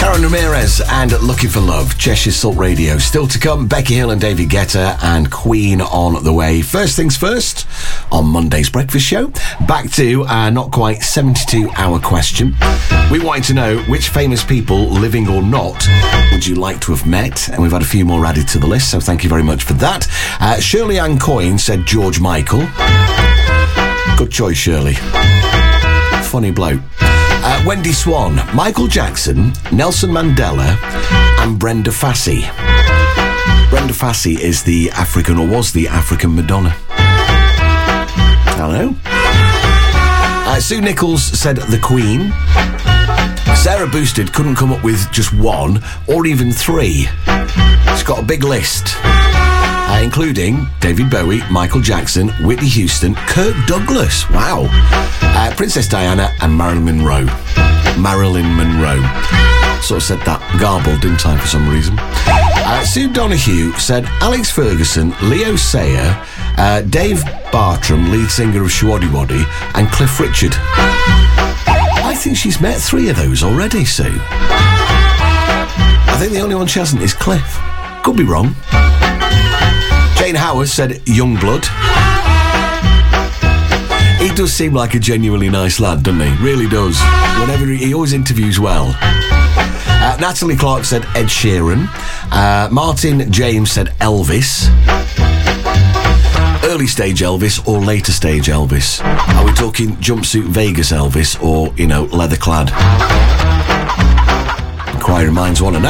Aaron Ramirez and Looking for Love, Cheshire Salt Radio. Still to come, Becky Hill and David Guetta and Queen on the way. First things first, on Monday's breakfast show, back to our not quite 72-hour question. We wanted to know which famous people, living or not, would you like to have met? And we've had a few more added to the list, so thank you very much for that. Shirley Ann Coyne said George Michael. Good choice, Shirley. Funny bloke. Wendy Swan, Michael Jackson, Nelson Mandela and Brenda Fassie. Brenda Fassie is the African, or was the African Madonna. Hello. Sue Nichols said the Queen. Sarah Boosted couldn't come up with just one or even three. She's got a big list, including David Bowie, Michael Jackson, Whitney Houston, Kirk Douglas, wow, Princess Diana and Marilyn Monroe. Marilyn Monroe. Sort of said that garbled, didn't I, for some reason. Sue Donahue said Alex Ferguson, Leo Sayer, Dave Bartram, lead singer of Showaddywaddy, and Cliff Richard. I think she's met three of those already, Sue. I think the only one she hasn't is Cliff. Could be wrong. Jane Howard said Youngblood. He does seem like a genuinely nice lad, doesn't he? Really does. Whenever he always interviews well. Natalie Clark said Ed Sheeran. Martin James said Elvis. Early stage Elvis or later stage Elvis? Are we talking jumpsuit Vegas Elvis or, leather clad? Inquiry minds want to know.